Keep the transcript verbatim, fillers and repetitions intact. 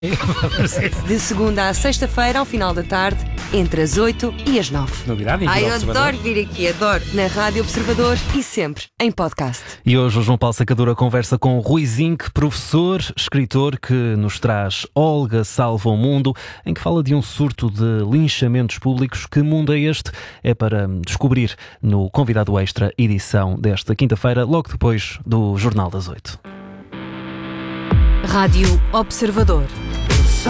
De segunda à sexta-feira, ao final da tarde, entre as oito e as nove. Novidade, Ai, eu adoro vir aqui, adoro. Na Rádio Observador e sempre em podcast. E hoje o João Paulo Sacadura conversa com o Rui Zinck, professor, escritor, que nos traz Olga Salva o Mundo, em que fala de um surto de linchamentos públicos. Que mundo é este? É para descobrir no Convidado Extra, edição desta quinta-feira, logo depois do Jornal das Oito. Rádio Observador.